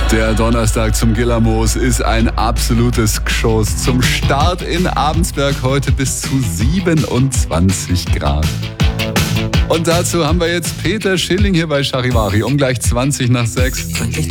Der Donnerstag zum Gillermoos ist ein absolutes Geschoss. Zum Start in Abensberg heute bis zu 27 Grad. Und dazu haben wir jetzt Peter Schilling hier bei Charivari um gleich 20 nach 6.